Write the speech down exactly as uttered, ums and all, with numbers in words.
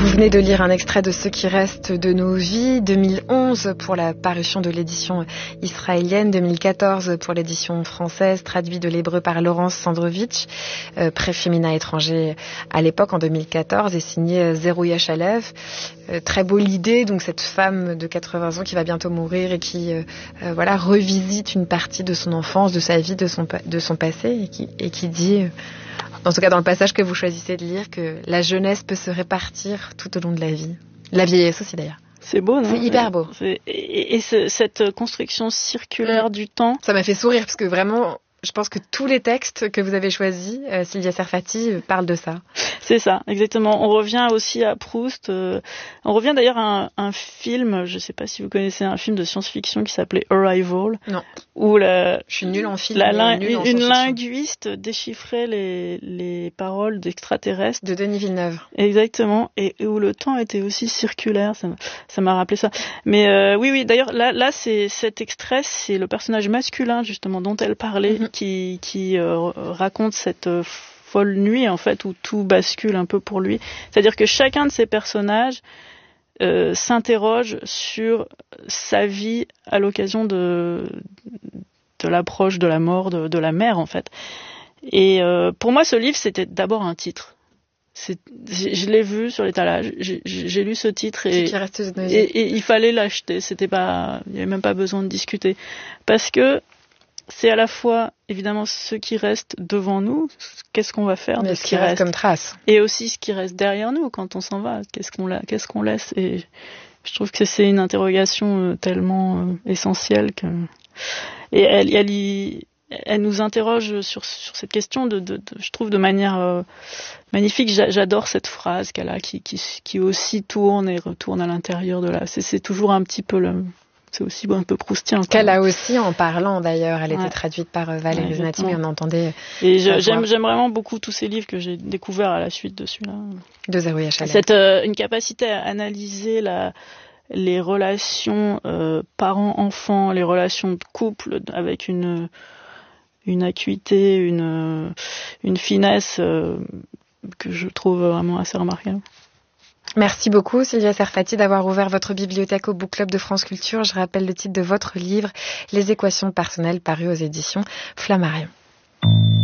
Vous venez de lire un extrait de Ce qui reste de nos vies, deux mille onze pour la parution de l'édition israélienne, deux mille quatorze pour l'édition française, traduit de l'hébreu par Laurence Sandrovitch, euh, prix féminin étranger à l'époque en deux mille quatorze, et signé Zerouia Chalev. Euh, très beau l'idée, donc cette femme de quatre-vingts ans qui va bientôt mourir et qui euh, euh, voilà revisite une partie de son enfance, de sa vie, de son, de son passé, et qui, et qui dit... Euh, en tout cas dans le passage que vous choisissez de lire, que la jeunesse peut se répartir tout au long de la vie. La vieillesse aussi d'ailleurs. C'est beau, non ? C'est hyper beau. C'est... Et, et ce, cette construction circulaire mmh. du temps... Ça m'a fait sourire, parce que vraiment, je pense que tous les textes que vous avez choisis, euh, Sylvia Serfati, euh, parlent de ça. C'est ça, exactement. On revient aussi à Proust. Euh, on revient d'ailleurs à un, un film, je ne sais pas si vous connaissez un film de science-fiction qui s'appelait Arrival. Non. Où la, je suis nulle en film. La, la, nulle en une linguiste déchiffrait les, les paroles d'extraterrestres. De Denis Villeneuve. Exactement. Et où le temps était aussi circulaire. Ça, ça m'a rappelé ça. Mais euh, oui, oui. D'ailleurs, là, là, c'est cet extrait, c'est le personnage masculin justement dont elle parlait, mm-hmm. qui, qui euh, raconte cette euh, folle nuit en fait où tout bascule un peu pour lui. C'est-à-dire que chacun de ces personnages Euh, s'interroge sur sa vie à l'occasion de, de l'approche de la mort de, de la mère en fait. Et euh, pour moi ce livre c'était d'abord un titre. C'est, je l'ai vu sur l'étalage, j'ai, j'ai lu ce titre et, et, et il fallait l'acheter. C'était pas, il n'y avait même pas besoin de discuter parce que c'est à la fois évidemment ce qui reste devant nous, qu'est-ce qu'on va faire mais de ce ce qui qui reste, reste comme trace, et aussi ce qui reste derrière nous quand on s'en va, qu'est-ce qu'on, la, qu'est-ce qu'on laisse. Et je trouve que c'est une interrogation tellement essentielle que et elle, elle, y, elle nous interroge sur, sur cette question de, de, de, je trouve de manière euh, magnifique. J'adore cette phrase qu'elle a qui, qui, qui aussi tourne et retourne à l'intérieur de la. C'est, c'est toujours un petit peu le. C'est aussi un peu proustien. Qu'elle a aussi en parlant d'ailleurs. Elle ouais. était traduite par Valérie ouais, Znati, mais on entendait. Et je, j'aime, j'aime vraiment beaucoup tous ces livres que j'ai découverts à la suite de celui-là. De Zerouia Chalev. Cette euh, une capacité à analyser la, les relations euh, parents-enfants, les relations de couple avec une une acuité, une une finesse euh, que je trouve vraiment assez remarquable. Merci beaucoup Sylvia Serfati d'avoir ouvert votre bibliothèque au Book Club de France Culture. Je rappelle le titre de votre livre, Les équations personnelles, paru aux éditions Flammarion.